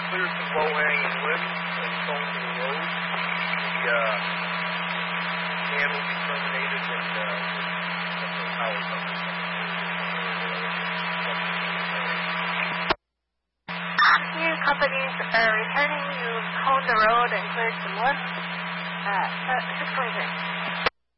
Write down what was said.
clear some low-hanging limbs and stone to the road. The dam will be terminated and the power company. Few companies are returning. You hold the road and cleared some wood. 623.